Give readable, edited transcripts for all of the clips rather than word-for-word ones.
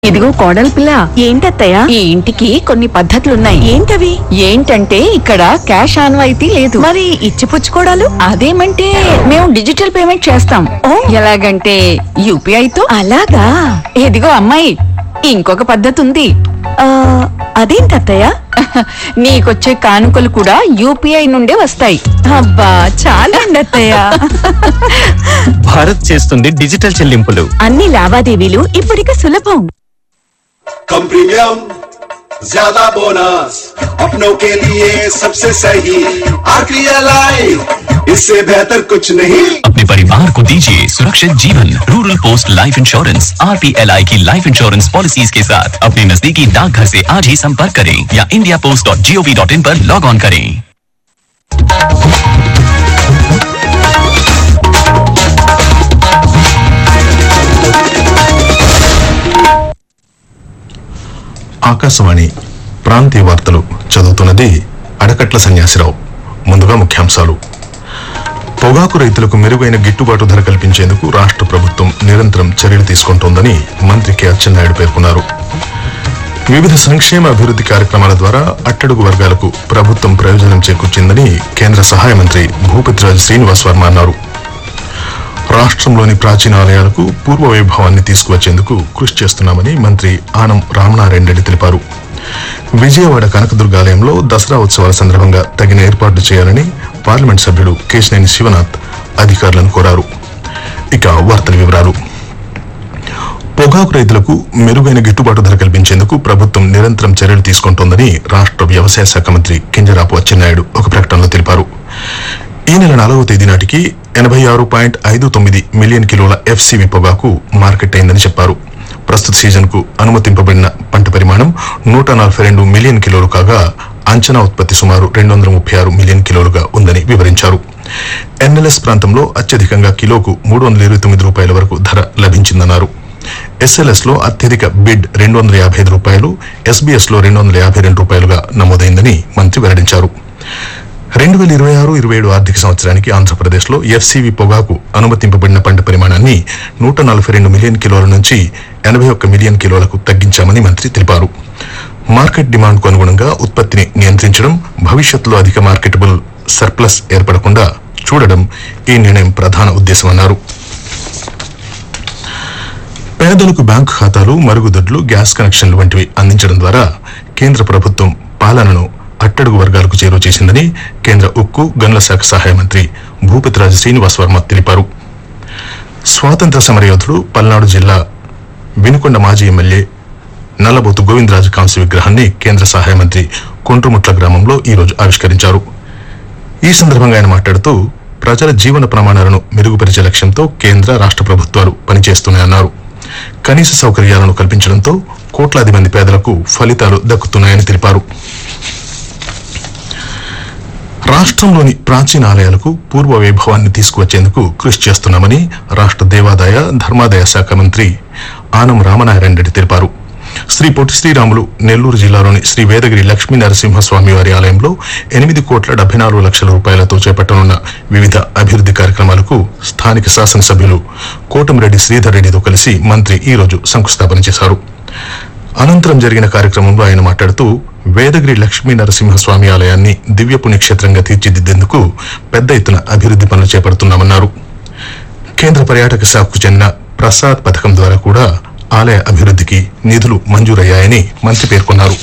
ఇదిగో కోడలి పిల్ల, ఏంటత్తయ్య? ఈ ఇంటికి కొన్ని పద్ధతులున్నాయి. ఏంటవి? ఏంటంటే ఇక్కడ క్యాష్ ఆన్వాయితీ లేదు. మరి ఇచ్చిపుచ్చుకోవడాలు? అదేమంటే మేము డిజిటల్ పేమెంట్ చేస్తాం. ఓ. ఎలాగంటే యూపీఐ తో. అలాగా? ఇదిగో అమ్మాయి, ఇంకొక పద్ధతి ఉంది. ఆ, అదేంటత్తయ్య? నీకొచ్చే కానుకలు కూడా యూపీఐ నుండే వస్తాయి. అబ్బా చాలండి అత్తయ్య. భారత్ చేస్తుంది డిజిటల్ చెల్లింపులు. అన్ని లావాదేవీలు ఇప్పుడిక సులభం. कम प्रीमियम ज्यादा बोनस अपनों के लिए सबसे सही आरपीएलआई, इससे बेहतर कुछ नहीं। अपने परिवार को दीजिए सुरक्षित जीवन। Rural post life insurance RPLI की लाइफ इंश्योरेंस पॉलिसीज के साथ अपने नजदीकी डाकघर से आज ही संपर्क करें या indiapost.gov.in पर लॉग ऑन करें। ఆకాశవాణి ప్రాంతీయ వార్తలు చదువుతున్నది అడకట్ల సన్యాసిరావు. ముందుగా ముఖ్యాంశాలు. పొగాకు రైతులకు మెరుగైన గిట్టుబాటు ధర కల్పించేందుకు రాష్ట్ర ప్రభుత్వం నిరంతరం చర్యలు తీసుకుంటోందని మంత్రి కె అచ్చెన్నాయుడు పేర్కొన్నారు. వివిధ సంక్షేమ అభివృద్ధి కార్యక్రమాల ద్వారా అట్టడుగు వర్గాలకు ప్రభుత్వం ప్రయోజనం చేకూర్చిందని కేంద్ర సహాయ మంత్రి భూపతిరాజు శ్రీనివాస్ వర్మ అన్నారు. రాష్ట్రంలోని ప్రాచీన ఆలయాలకు పూర్వ వైభవాన్ని తీసుకువచ్చేందుకు కృషి చేస్తున్నామని మంత్రి ఆనం రామనారాయణ రెడ్డి తెలిపారు. విజయవాడ కనకదుర్గ ఆలయంలో దసరా ఉత్సవాల సందర్భంగా తగిన ఏర్పాట్లు చేయాలని పార్లమెంట్ సభ్యుడు కేశినేని శివనాథ్ అధికారులను కోరారు. ఇక వార్తల వివరాలు. పొగాకు రైతులకు మెరుగైన గిట్టుబాటు ధర కల్పించేందుకు ప్రభుత్వం నిరంతరం చర్యలు తీసుకుంటోందని రాష్ట్ర వ్యవసాయ శాఖ మంత్రి కింజరాపు అచ్చెన్నాయుడు ఒక ప్రకటనలో తెలిపారు. ఈ నెల 4వ తేదీ నాటికి 86.59 మిలియన్ కిలోల ఎఫ్సివి పొగాకు మార్కెట్ అయిందని చెప్పారు. ప్రస్తుత సీజన్ కు అనుమతింపబడిన పంట పరిమాణం 142 మిలియన్ కిలోలు కాగా అంచనా ఉత్పత్తి సుమారు 236 మిలియన్ కిలోలుగా ఉందని వివరించారు. ఎన్ఎల్ఎస్ ప్రాంతంలో అత్యధికంగా కిలోకు 329 రూపాయల వరకు ధర లభించిందన్నారు. ఎస్ఎల్ఎస్ లో అత్యధిక బిడ్ 255 రూపాయలు, ఎస్బీఎస్ లో 252 రూపాయలుగా నమోదైందని మంత్రి వెల్లడించారు. 2026-27 ఆర్థిక సంవత్సరానికి ఆంధ్రప్రదేశ్ లో ఎఫ్సివి పొగాకు అనుమతింపబడిన పంట పరిమాణాన్ని 142 మిలియన్ కిలోల నుంచి 81 మిలియన్ కిలోలకు తగ్గించామని మంత్రి తెలిపారు. మార్కెట్ డిమాండ్ కు అనుగుణంగా ఉత్పత్తిని నియంత్రించడం, భవిష్యత్తులో అధిక మార్కెటబుల్ సర్ప్లస్ ఏర్పడకుండా చూడడం ఈ నిర్ణయం ప్రధాన ఉద్దేశమన్నారు. పేదలకు బ్యాంకు ఖాతాలు, మరుగుదొడ్లు, గ్యాస్ కనెక్షన్లు వంటివి అందించడం ద్వారా కేంద్ర ప్రభుత్వం పాలనను అట్టడుగు వర్గాలకు చేరువ చేసిందని కేంద్ర ఉక్కు, గనుల శాఖ సహాయ మంత్రి భూపతిరాజు శ్రీనివాస్ వర్మ తెలిపారు. స్వాతంత్ర సమరయోధుడు, పల్నాడు జిల్లా వినుకొండ మాజీ ఎమ్మెల్యే నల్లబోతు గోవిందరాజు కాంస్య విగ్రహాన్ని కేంద్ర సహాయ మంత్రి కొండ్రుముట్ల గ్రామంలో ఈ రోజు ఆవిష్కరించారు. ఈ సందర్భంగా ఆయన మాట్లాడుతూ ప్రజల జీవన ప్రమాణాలను మెరుగుపరిచే లక్ష్యంతో కేంద్ర, రాష్ట్ర ప్రభుత్వాలు పనిచేస్తున్నాయన్నారు. కనీస సౌకర్యాలను కల్పించడంతో కోట్లాది మంది పేదలకు ఫలితాలు దక్కుతున్నాయని తెలిపారు. రాష్ట్రంలోని ప్రాచీన ఆలయాలకు పూర్వ వైభవాన్ని తీసుకువచ్చేందుకు కృషి చేస్తున్నామని రాష్ట్ర దేవాదాయ, ధర్మాదాయ శాఖ మంత్రి ఆనం రామనారాయణ రెడ్డి తెలిపారు. శ్రీ పొట్టి శ్రీరాములు నెల్లూరు జిల్లాలోని శ్రీ వేదగిరి లక్ష్మీ నరసింహస్వామి వారి ఆలయంలో 8,74,00,000 రూపాయలతో చేపట్టనున్న వివిధ అభివృద్ధి కార్యక్రమాలకు స్థానిక శాసనసభ్యులు కోటమిరెడ్డి శ్రీధర్ రెడ్డితో కలిసి మంత్రి ఈ రోజు శంకుస్థాపన చేశారు. అనంతరం జరిగిన కార్యక్రమంలో ఆయన మాట్లాడుతూ వేదగిరి లక్ష్మీ నరసింహస్వామి ఆలయాన్ని దివ్య పుణ్యక్షేత్రంగా తీర్చిదిద్దేందుకు పెద్ద ఎత్తున అభివృద్ధి పనులు చేపడుతున్నామన్నారు. కేంద్ర పర్యాటక శాఖకు చెందిన ప్రసాద్ పథకం ద్వారా కూడా ఆలయ అభివృద్ధికి నిధులు మంజూరయ్యాయని మంత్రి పేర్కొన్నారు.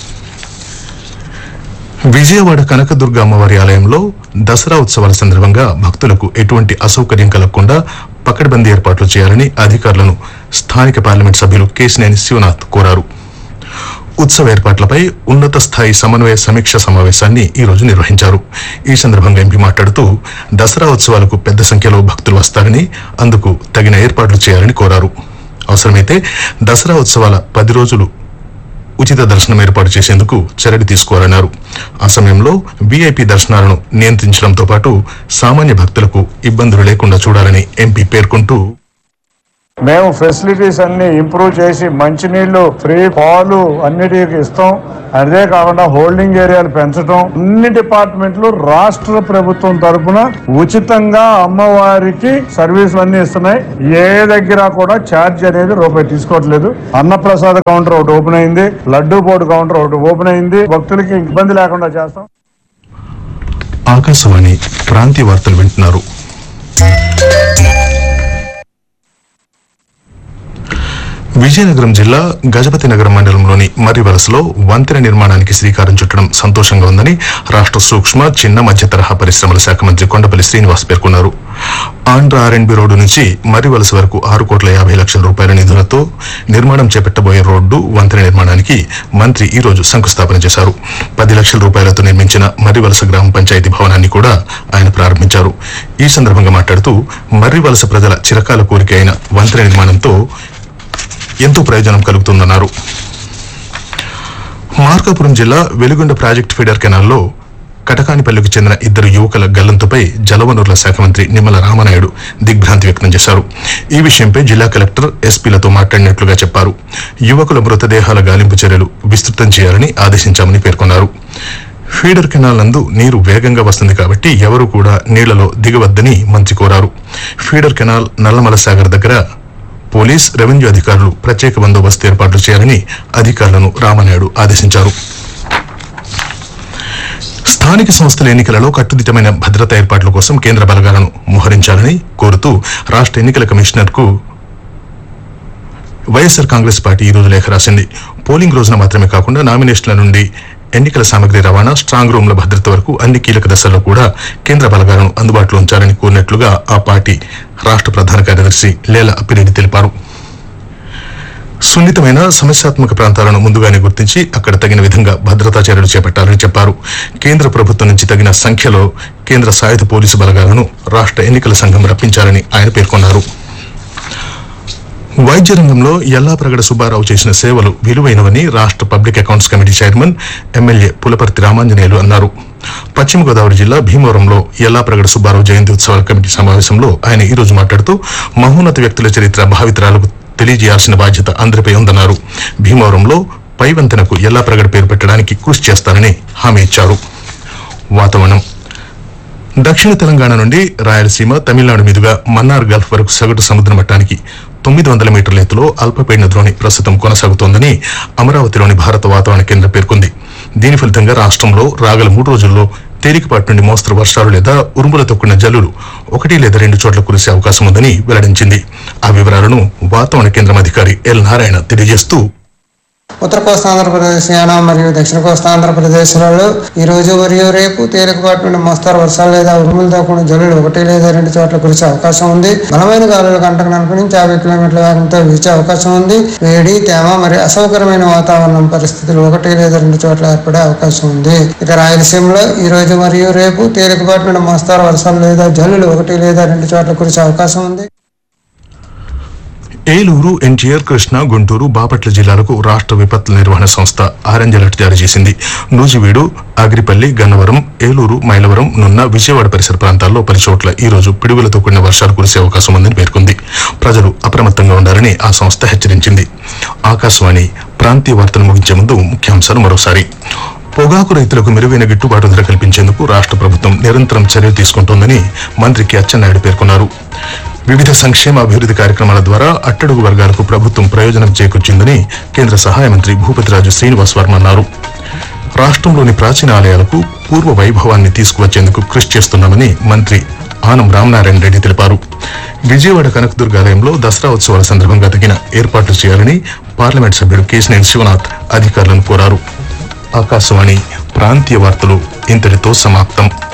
విజయవాడ కనకదుర్గ అమ్మవారి ఆలయంలో దసరా ఉత్సవాల సందర్భంగా భక్తులకు ఎటువంటి అసౌకర్యం కలగకుండా పకడ్బందీ ఏర్పాట్లు చేయాలని అధికారులను స్థానిక పార్లమెంట్ సభ్యులు కేశినేని శివనాథ్ కోరారు. ఉత్సవ ఏర్పాట్లపై ఉన్నత స్థాయి సమన్వయ సమీక్ష సమావేశాన్ని ఈ రోజు నిర్వహించారు. ఈ సందర్భంగా ఎంపీ మాట్లాడుతూ దసరా ఉత్సవాలకు పెద్ద సంఖ్యలో భక్తులు వస్తారని, అందుకు తగిన ఏర్పాట్లు చేయాలని కోరారు. అవసరమైతే దసరా ఉత్సవాల 10 రోజులు ఉచిత దర్శనం ఏర్పాటు చేసేందుకు చర్యలు తీసుకోవాలన్నారు. ఆ సమయంలో వీఐపీ దర్శనాలను నియంత్రించడంతో పాటు సామాన్య భక్తులకు ఇబ్బందులు లేకుండా చూడాలని ఎంపీ పేర్కొంటూ మేము ఫెసిలిటీస్ అన్ని ఇంప్రూవ్ చేసి మంచినీళ్లు, ఫ్రీ పాలు అన్నిటికి ఇస్తాం. అదే కాకుండా హోల్డింగ్ ఏరియాలు పెంచడం, అన్ని డిపార్ట్మెంట్లు రాష్ట్ర ప్రభుత్వం తరఫున ఉచితంగా అమ్మవారికి సర్వీసులు అన్ని ఇస్తున్నాయి. ఏ దగ్గర కూడా ఛార్జ్ అనేది రూపాయి తీసుకోవట్లేదు. అన్నప్రసాద కౌంటర్ ఒకటి ఓపెన్ అయింది, లడ్డూ బోర్డు కౌంటర్ ఒకటి ఓపెన్ అయింది. భక్తులకి ఇబ్బంది లేకుండా చేస్తాం. ఆకాశవాణి ప్రాంతీయ వార్తలు వింటున్నారు. విజయనగరం జిల్లా గజపతి నగరం మండలంలోని మర్రి వలసలో వంతెన నిర్మాణానికి శ్రీకారం చుట్టడం సంతోషంగా ఉందని రాష్ట్ర సూక్ష్మ, చిన్న, మధ్య తరహా పరిశ్రమల శాఖ మంత్రి కొండపల్లి శ్రీనివాస్ పేర్కొన్నారు. ఆంధ్ర ఆర్ఎండ్బి రోడ్డు నుంచి మర్రి వలస వరకు 6,50,00,000 రూపాయల నిధులతో నిర్మాణం చేపట్టబోయే రోడ్డు, వంతెన నిర్మాణానికి మంత్రి ఈ రోజు శంకుస్థాపన చేశారు. 10 లక్షల రూపాయలతో నిర్మించిన మర్రి వలస గ్రామ పంచాయతీ భవనాన్ని కూడా ఆయన ప్రారంభించారు. ఈ సందర్భంగా మాట్లాడుతూ మర్రి వలస ప్రజల చిరకాల కోరిక అయిన వంతెన నిర్మాణంతో ఎంతో ప్రయోజనం కలుగుతుందన్నారు. మార్కాపురం జిల్లా వెలుగొండ ప్రాజెక్టు ఫీడర్ కెనాల్లో కటకానిపల్లికి చెందిన 2 యువకుల గల్లంతుపై జలవనరుల శాఖ మంత్రి నిమ్మల రామనాయుడు దిగ్భ్రాంతి వ్యక్తం చేశారు. ఈ విషయంపై జిల్లా కలెక్టర్, ఎస్పీలతో మాట్లాడినట్లుగా చెప్పారు. యువకుల మృతదేహాల గాలింపు చర్యలు విస్తృతం చేయాలని ఆదేశించామని పేర్కొన్నారు. ఫీడర్ కెనాల్ నందు నీరు వేగంగా వస్తుంది కాబట్టి ఎవరూ కూడా నీళ్లలో దిగవద్దని మంత్రి కోరారు. ఫీడర్ కెనాల్ నల్లమల సాగర్ దగ్గర పోలీస్, రెవెన్యూ అధికారులు ప్రత్యేక బందోబస్తు ఏర్పాట్లు చేయాలని అధికారులను రామనాయుడు ఆదేశించారు. స్థానిక సంస్థల ఎన్నికలలో కట్టుదిట్టమైన భద్రతా ఏర్పాట్ల కోసం కేంద్ర బలగాలను మోహరించాలని కోరుతూ రాష్ట్ర ఎన్నికల కమిషనర్ కు వైఎస్ఆర్ కాంగ్రెస్ పార్టీ ఈ రోజు లేఖ రాసింది. పోలింగ్ రోజున మాత్రమే కాకుండా నామినేషన్ల నుండి ఎన్నికల సామగ్రి రవాణా, స్ట్రాంగ్ రూమ్ల భద్రత వరకు అన్ని కీలక దశల్లో కూడా కేంద్ర బలగాలను అందుబాటులో ఉంచాలని కోరినట్లుగా ఆ పార్టీ రాష్ట్ర ప్రధాన కార్యదర్శి లేల అప్పిరెడ్డి తెలిపారు. సున్నితమైన సమస్యాత్మక ప్రాంతాలను ముందుగానే గుర్తించి అక్కడ తగిన విధంగా భద్రతా చర్యలు చేపట్టాలని చెప్పారు. కేంద్ర ప్రభుత్వం నుంచి తగిన సంఖ్యలో కేంద్ర సాయుధ పోలీసు బలగాలను రాష్ట్ర ఎన్నికల సంఘం రప్పించాలని ఆయన పేర్కొన్నారు. వైద్య రంగంలో యల్లాప్రగడ సుబ్బారావు చేసిన సేవలు విలువైనవని రాష్ట్ర public accounts committee chairman, MLA Pulaparthi Ramanjaneyulu అన్నారు. పశ్చిమ గోదావరి జిల్లా భీమవరంలో యల్లాప్రగడ సుబ్బారావు జయంతి ఉత్సవాల కమిటీ సమావేశంలో ఆయన ఈ రోజు మాట్లాడుతూ మహోన్నత వ్యక్తుల చరిత్ర భావితరాలకు తెలియజేయాల్సిన బాధ్యత అందరిపై ఉందన్నారు. భీమవరంలో పై వంతెనకు యల్లాప్రగడ పేరు పెట్టడానికి కృషి చేస్తారని హామీ ఇచ్చారు. వాతావరణం. దక్షిణ తెలంగాణ నుండి రాయలసీమ, తమిళనాడు మీదుగా మన్నార్ గల్ఫ్ వరకు సగటు సముద్ర మట్టానికి 900 మీటర్ల ఎత్తులో అల్పపీడన ద్రోణి ప్రస్తుతం కొనసాగుతోందని అమరావతిలోని భారత వాతావరణ కేంద్రం పేర్కొంది. దీని ఫలితంగా రాష్ట్రంలో రాగల 3 రోజుల్లో తేలికపాటి నుండి మోస్తరు వర్షాలు లేదా ఉరుములతో కూడిన జల్లులు 1 లేదా 2 చోట్ల కురిసే అవకాశం ఉందని వెల్లడించింది. ఆ వివరాలను వాతావరణ కేంద్రం అధికారి ఎల్ నారాయణ తెలియజేస్తూ, ఉత్తర కోస్తా ఆంధ్రప్రదేశ్, యానా మరియు దక్షిణ కోస్తా ఆంధ్రప్రదేశ్లలో ఈ రోజు మరియు రేపు తేలికపాటి నుండి మోస్తారు వర్షాలు లేదా ఉరుములతో కూడిన జల్లులు 1 లేదా 2 చోట్ల కురిసే అవకాశం ఉంది. బలమైన గాలులు గంటకు 40 నుంచి 50 కిలోమీటర్ల వేగంతో వీచే అవకాశం ఉంది. వేడి, తేమ మరియు అసౌకర్యమైన వాతావరణం పరిస్థితులు 1 లేదా 2 చోట్ల ఏర్పడే అవకాశం ఉంది. ఇక రాయలసీమలో ఈ రోజు మరియు రేపు తేలికపాటి నుండి మోస్తారు వర్షాలు లేదా జల్లులు 1 లేదా 2 చోట్ల కురిసే అవకాశం ఉంది. ఏలూరు, ఎన్టీఆర్, కృష్ణా, గుంటూరు, బాపట్ల జిల్లాలకు రాష్ట్ర విపత్తుల నిర్వహణ సంస్థ ఆరెంజ్ అలర్ట్ జారీ చేసింది. నూజివీడు, అగ్రిపల్లి, గన్నవరం, ఏలూరు, మైలవరం, నున్న, విజయవాడ పరిసర ప్రాంతాల్లో పలు చోట్ల ఈ రోజు పిడుగులతో కూడిన వర్షాలు కురిసే అవకాశం ఉందని పేర్కొంది. ప్రజలు అప్రమత్తంగా ఉండాలని ఆ సంస్థ హెచ్చరించింది. ఆకాశవాణి ప్రాంతీయ వార్తలు ముగించే ముందు ముఖ్యాంశాలు మరోసారి. పొగాకు రైతులకు మెరుగైన గిట్టుబాటు ధర కల్పించేందుకు రాష్ట్ర ప్రభుత్వం నిరంతరం చర్యలు తీసుకుంటోందని మంత్రి కె అచ్చెన్నాయుడు పేర్కొన్నారు. వివిధ సంక్షేమ అభివృద్ధి కార్యక్రమాల ద్వారా అట్టడుగు వర్గాలకు ప్రభుత్వం ప్రయోజనం చేకూర్చిందని కేంద్ర సహాయ మంత్రి భూపతిరాజు శ్రీనివాస్ వర్మ అన్నారు. రాష్ట్రంలోని ప్రాచీన ఆలయాలకు పూర్వ వైభవాన్ని తీసుకువచ్చేందుకు కృషి చేస్తున్నామని మంత్రి ఆనం రామనారాయణ రెడ్డి తెలిపారు. విజయవాడ కనకదుర్గాలయంలో దసరా ఉత్సవాల సందర్భంగా తగిన ఏర్పాట్లు చేయాలని పార్లమెంట్ సభ్యుడు కేశినేని శివనాథ్ అధికారులను కోరారు. ఆకాశవాణి ప్రాంతీయ వార్తలు ఇంతటితో సమాప్తం.